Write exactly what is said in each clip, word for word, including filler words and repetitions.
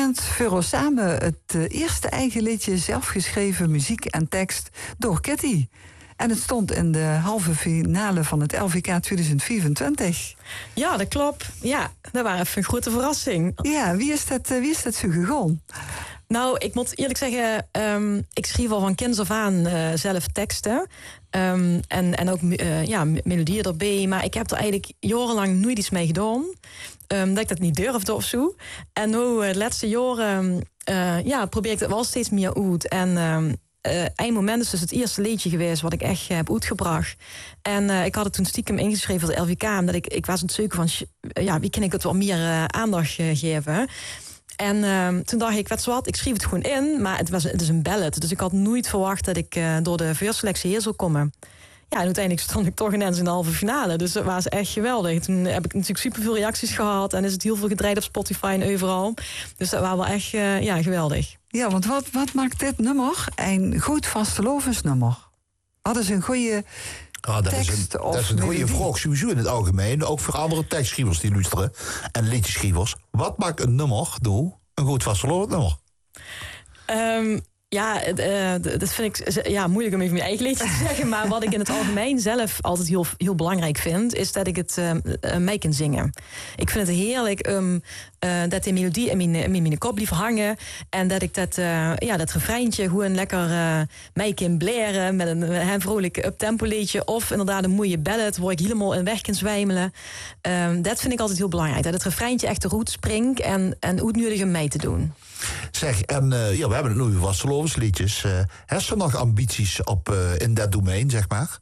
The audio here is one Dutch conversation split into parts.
Vanochtend voor samen het uh, eerste eigen liedje, zelf geschreven muziek en tekst door Kitty. En het stond in de halve finale van het L V K tweeduizend vierentwintig. Ja, dat klopt. Ja, dat was even een grote verrassing. Ja, wie is dat, uh, wie is dat zo gegaan? Nou, ik moet eerlijk zeggen, um, ik schreef al van kinds af aan uh, zelf teksten. Um, en, en ook uh, ja, melodieën erbij. Maar ik heb er eigenlijk jarenlang nooit iets mee gedaan. Um, dat ik dat niet durfde of zo. En nu, uh, de laatste jaren, uh, ja, probeer ik het wel steeds meer uit. En um, uh, een moment is dus het eerste liedje geweest wat ik echt heb uitgebracht. En uh, ik had het toen stiekem ingeschreven voor de L V K. Omdat ik, ik was het zoeken van, ja, wie kan ik het wat meer uh, aandacht uh, geven. En uh, toen dacht ik, weet je wat, ik schreef het gewoon in. Maar het, was, het is een ballad. Dus ik had nooit verwacht dat ik uh, door de voorselectie hier zou komen. Ja, en uiteindelijk stond ik toch ineens in de halve finale. Dus dat was echt geweldig. Toen heb ik natuurlijk superveel reacties gehad. En is het heel veel gedraaid op Spotify en overal. Dus dat was wel echt uh, ja, geweldig. Ja, want wat, wat maakt dit nummer een goed vastelovensnummer? Hadden ze een goede... Ah, dat, is een, dat is een goede vraag sowieso in het algemeen. Ook voor andere tekstschrijvers die luisteren en liedjeschrijvers. Wat maakt een nummer door een goed vastelovend nummer? Um, ja, uh, dat vind ik ja, moeilijk om even mijn eigen liedje te zeggen. Maar wat ik in het algemeen zelf altijd heel, heel belangrijk vind, is dat ik het uh, uh, mee kan zingen. Ik vind het heerlijk um, uh, dat die melodie in mijn, in mijn kop blijft hangen. En dat ik dat, uh, ja, dat refreintje gewoon lekker uh, mee kan blaren met een, een vrolijk uptempo liedje. Of inderdaad een mooie ballad waar ik helemaal in weg kan zwijmelen. Um, dat vind ik altijd heel belangrijk. Dat het refreintje echt de route springt en, en uitnodigt om mee te doen. Zeg, en uh, ja, we hebben het nu over vastelovensliedjes. Uh, heb je nog ambities op, uh, in dat domein, zeg maar?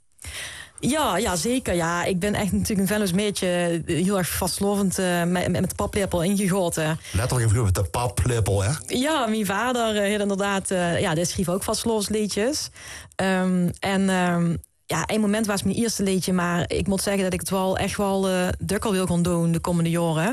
Ja, ja, zeker. Ja. Ik ben echt natuurlijk een Venus meetje heel erg vastlovend uh, met, met de paplepel ingegoten. Letterlijk even met de paplepel, hè? Ja, mijn vader uh, heeft inderdaad, uh, ja, die schreef ook vastlovensliedjes. Um, en um, ja, één moment was mijn eerste liedje, maar ik moet zeggen dat ik het wel echt wel uh, dukkel wil gaan doen de komende jaren.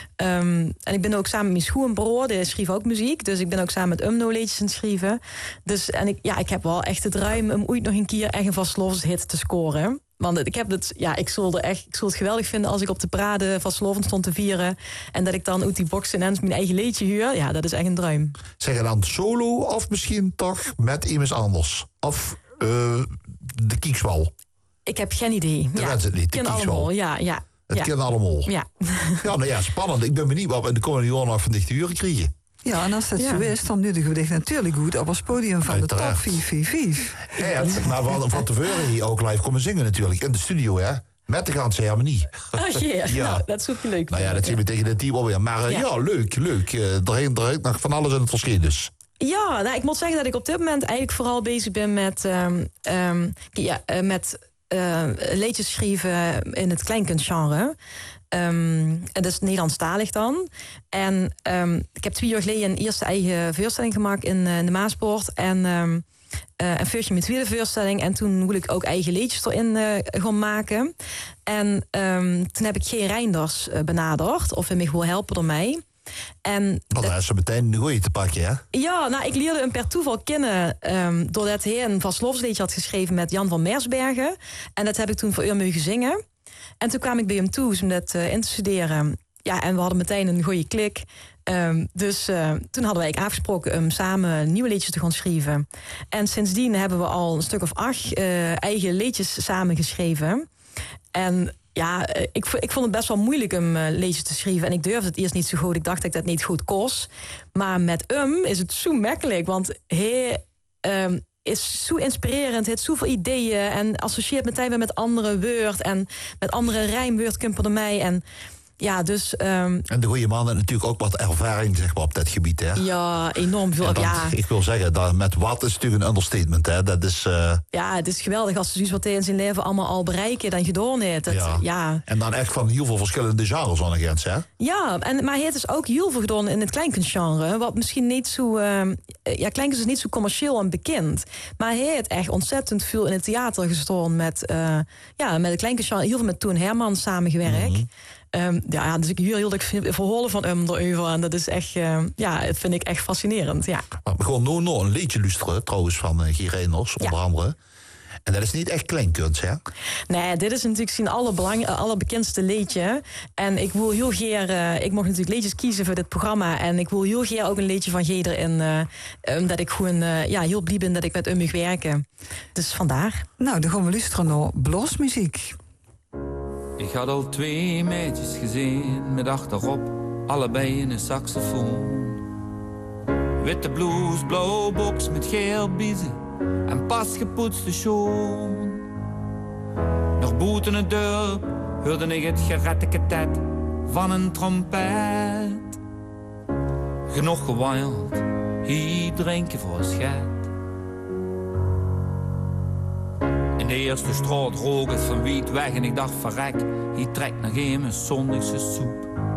Um, en ik ben ook samen met mijn schoenbroer, die schreef ook muziek, dus ik ben ook samen met Umno liedjes aan het schrijven. Dus en ik, ja, ik heb wel echt het ruim om ooit nog een keer echt een vastlovens-hit te scoren. Want ik heb het, ja, ik zulde echt, ik zulde het geweldig vinden als ik op de parade vastlovend stond te vieren en dat ik dan uit die box ineens mijn eigen liedje huur. Ja, dat is echt een droom. Zeg je dan solo of misschien toch met iemand anders? Of uh, de Kiekswal? Ik heb geen idee. Dat ja, is het niet, de Kiekswal. Ja, ja. Het ja. kan allemaal. Ja. Ja, nou ja, spannend. Ik ben benieuwd wat we in de komende jaren nog van dichte uren krijgen. Ja, en als dat ja. zo is, dan nuttigen we dit natuurlijk goed op ons podium van Uiteraard. de top vier vier vijf. Ja, ja, maar we hadden van tevoren hier ook live komen zingen natuurlijk, in de studio, hè. Met de ganse harmonie. Oh yeah. Ja. Nou, dat is ook leuk. Nou ja, dat zien we tegen het team alweer. Maar uh, ja. ja, leuk, leuk. Uh, er hangt nog van alles in het verschil dus. Ja, nou, ik moet zeggen dat ik op dit moment eigenlijk vooral bezig ben met, um, um, ja, uh, met uh, liedjes schrijven in het kleinkunstgenre. Um, en dat is Nederlandstalig dan. En um, ik heb twee jaar geleden een eerste eigen voorstelling gemaakt in, uh, in de Maaspoort. En um, uh, een feestje met tweede voorstelling. En toen wil ik ook eigen liedjes erin uh, gaan maken. En um, toen heb ik G. Reinders uh, benaderd. Of hij me wil helpen door mij. En nou, dat is ze meteen een goeie te pakken, hè? Ja, nou, ik leerde hem per toeval kennen um, doordat hij een vastlovensliedje had geschreven met Jan van Meersbergen. En dat heb ik toen voor Urmu gezingen. En toen kwam ik bij hem toe om dat uh, in te studeren. Ja, en we hadden meteen een goede klik. Um, dus uh, toen hadden wij afgesproken om samen nieuwe liedjes te gaan schrijven. En sindsdien hebben we al een stuk of acht uh, eigen liedjes samen geschreven. En ja, ik, ik vond het best wel moeilijk om uh, liedjes te schrijven. En ik durfde het eerst niet zo goed. Ik dacht dat ik dat niet goed kost. Maar met hem is het zo makkelijk. Want hij um, is zo inspirerend. Hij heeft zoveel ideeën. En associeert meteen weer met andere woord. En met andere rijmwoordkumpen door mij. En ja, dus... Um, en de goede man heeft natuurlijk ook wat ervaring, zeg maar, op dat gebied, hè? Ja, enorm veel. Dan, ja. Ik wil zeggen, dat met wat is natuurlijk een understatement, hè? Dat is... Uh... Ja, het is geweldig als ze wat hij in zijn leven allemaal al bereiken dan gedaan heeft. Dat, ja. ja. En dan echt van heel veel verschillende genres aan de grens, hè? Ja, en, maar hij heeft dus ook heel veel gedaan in het kleinkunstgenre. Wat misschien niet zo... Uh, ja, kleinkunst is niet zo commercieel en bekend. Maar hij heeft echt ontzettend veel in het theater gestaan met... Uh, ja, met het kleinkunstgenre. Heel veel met Toon Hermans samengewerkt. Mm-hmm. Um, ja, dus ik huur heel erg verholen van hem erover. En dat is echt, uh, ja, dat vind ik echt fascinerend, ja. Maar we gaan nu nog een liedje luisteren, trouwens, van uh, G. Reinders, onder ja. andere. En dat is niet echt kleinkunst, hè? Nee, dit is natuurlijk zijn allerbelang, allerbekendste liedje. En ik wil heel graag, uh, ik mocht natuurlijk liedjes kiezen voor dit programma. En ik wil heel graag ook een liedje van Geder in. Uh, omdat ik gewoon uh, ja, heel blij ben dat ik met hem mag werken. Dus vandaar. Nou, dan gaan we luisteren naar bluesmuziek. Ik had al twee meisjes gezien met achterop allebei een saxofoon. Witte blouse, blauwe box met geel biezen en pas gepoetste schoen. Nog buiten de deur hoorde ik het geretteketet van een trompet. Genoeg gewild, hier drinken voor een schet. In de eerste straat rook het van wiet weg en ik dacht verrek, hier trekt nog een zondagse soep.